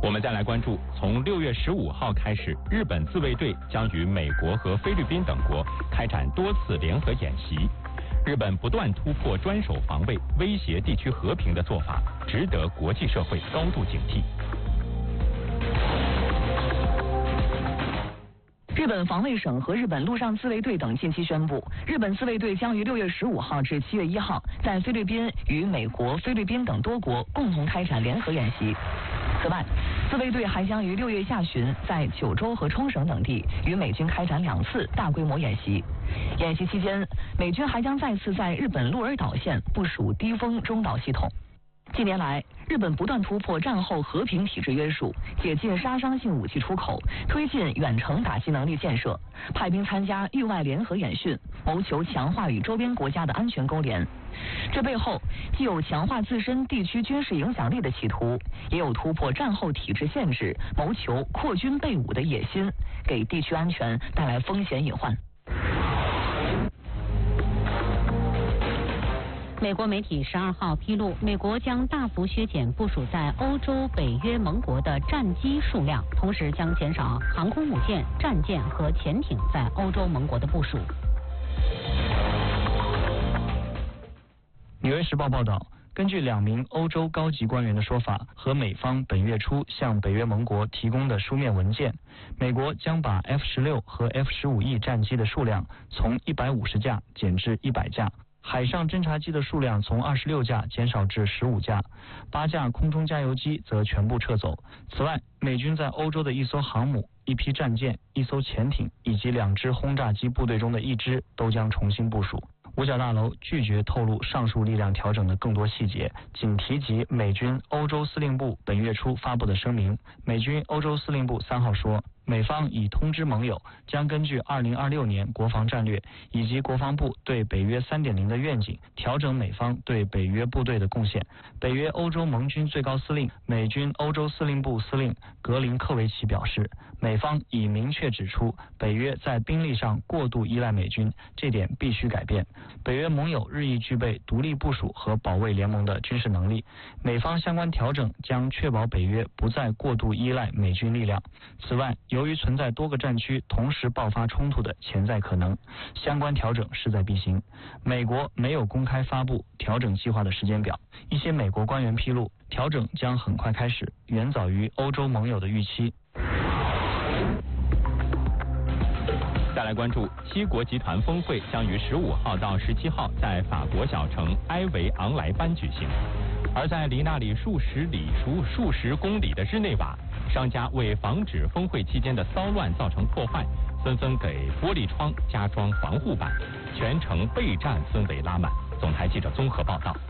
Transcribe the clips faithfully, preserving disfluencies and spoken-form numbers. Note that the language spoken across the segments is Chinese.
我们再来关注，从六月十五号开始，日本自卫队将与美国和菲律宾等国开展多次联合演习。日本不断突破专守防卫、威胁地区和平的做法，值得国际社会高度警惕。 日本防卫省和日本陆上自卫队等近期宣布，日本自卫队将于六月十五号至七月一号在菲律宾与美国、菲律宾等多国共同开展联合演习。此外，自卫队还将于六月下旬在九州和冲绳等地与美军开展两次大规模演习。演习期间，美军还将再次在日本鹿儿岛县部署低风中导系统。近年来，日本不断突破战后和平体制约束，解禁杀伤性武器出口，推进远程打击能力建设，派兵参加域外联合演训，谋求强化与周边国家的安全勾连。这背后既有强化自身地区军事影响力的企图，也有突破战后体制限制，谋求扩军备武的野心，给地区安全带来风险隐患。 美国媒体十二号披露，美国将大幅削减部署在欧洲、北约盟国的战机数量，同时将减少航空母舰、战舰和潜艇在欧洲盟国的部署。 纽约时报报道，根据两名欧洲高级官员的说法和美方本月初向北约盟国提供的书面文件，美国将把 F 十六和 F 十五 E 战机的数量从一百五十架减至一百架。海上侦察机的数量从二十六架减少至十五架，八架空中加油机则全部撤走。此外，美军在欧洲的一艘航母、一批战舰、一艘潜艇以及两支轰炸机部队中的一支都将重新部署。五角大楼拒绝透露上述力量调整的更多细节，仅提及美军欧洲司令部本月初发布的声明。美军欧洲司令部三号说，美方已通知盟友，将根据二零二六年国防战略以及国防部对北约 三点零 的愿景，调整美方对北约部队的贡献。北约欧洲盟军最高司令、美军欧洲司令部司令格林科维奇表示，美方已明确指出，北约在兵力上过度依赖美军，这点必须改变。北约盟友日益具备独立部署和保卫联盟的军事能力，美方相关调整将确保北约不再过度依赖美军力量。此外，由于存在多个战区同时爆发冲突的潜在可能，相关调整势在必行。美国没有公开发布调整计划的时间表，一些美国官员披露，调整将很快开始，远早于欧洲盟友的预期。 再来关注，七国集团峰会将于十五号到十七号在法国小城埃维昂莱班举行。而在离那里数十里、数数十公里的日内瓦，商家为防止峰会期间的骚乱造成破坏，纷纷给玻璃窗加装防护板，全城备战氛围拉满。总台记者综合报道。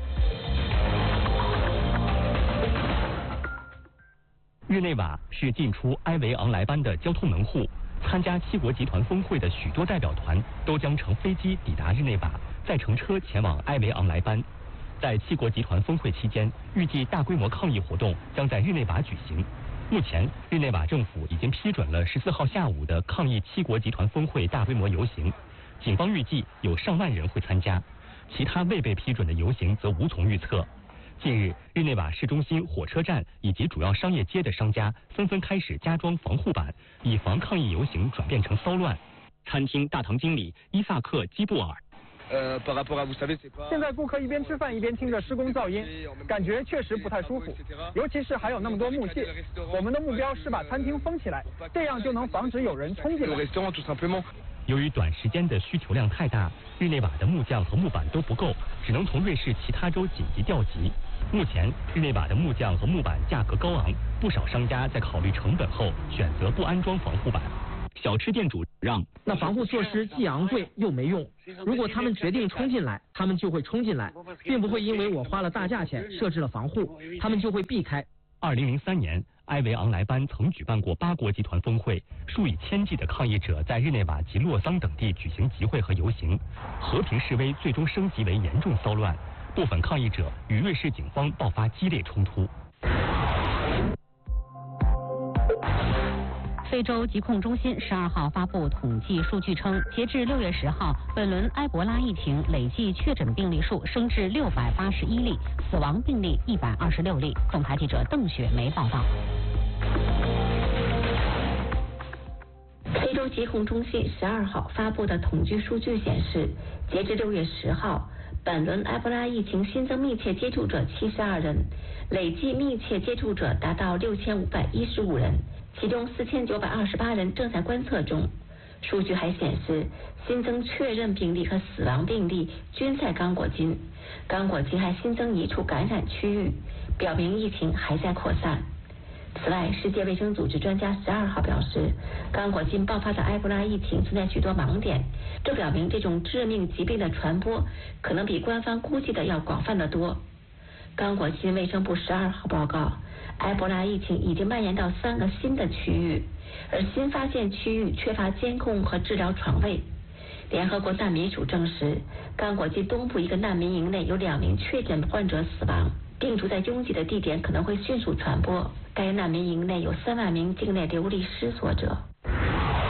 日内瓦是进出埃维昂莱班的交通门户。参加七国集团峰会的许多代表团都将乘飞机抵达日内瓦，再乘车前往埃维昂莱班。在七国集团峰会期间，预计大规模抗议活动将在日内瓦举行。目前，日内瓦政府已经批准了十四号下午的抗议七国集团峰会大规模游行，警方预计有上万人会参加，其他未被批准的游行则无从预测。近日，日内瓦市中心火车站以及主要商业街的商家纷纷开始加装防护板，以防抗议游行转变成骚乱。餐厅大堂经理伊萨克·基布尔。 呃，现在顾客一边吃饭一边听着施工噪音，感觉确实不太舒服，尤其是还有那么多木屑。我们的目标是把餐厅封起来，这样就能防止有人冲进来。 由于短时间的需求量太大，日内瓦的木匠和木板都不够，只能从瑞士其他州紧急调集。目前，日内瓦的木匠和木板价格高昂，不少商家在考虑成本后选择不安装防护板。小吃店主让， 那防护措施既昂贵又没用。如果他们决定冲进来，他们就会冲进来，并不会因为我花了大价钱设置了防护，他们就会避开。 二零零三年，埃维昂莱班曾举办过八国集团峰会，数以千计的抗议者在日内瓦及洛桑等地举行集会和游行，和平示威最终升级为严重骚乱，部分抗议者与瑞士警方爆发激烈冲突。 非洲疾控中心十二号发布统计数据称，截至六月十号，本轮埃博拉疫情累计确诊病例数升至六百八十一例，死亡病例一百二十六例。总台记者邓雪梅报道。 洲疾控中心十二号发布的统计数据显示，截至六月十号，本轮埃博拉疫情新增密切接触者七十二人，累计密切接触者达到六千五百一十五人，其中四千九百二十八人正在观测中。数据还显示，新增确认病例和死亡病例均在刚果金，刚果金还新增一处感染区域，表明疫情还在扩散。此外，世界卫生组织专家十二号表示，刚果金爆发的埃博拉疫情存在许多盲点，这表明这种致命疾病的传播可能比官方估计的要广泛得多。刚果金卫生部十二号报告，埃博拉疫情已经蔓延到三个新的区域，而新发现区域缺乏监控和治疗床位。联合国难民署证实，刚果金东部一个难民营内有两名确诊患者死亡，病毒在拥挤的地点可能会迅速传播。该难民营内有三万名境内流离失所者。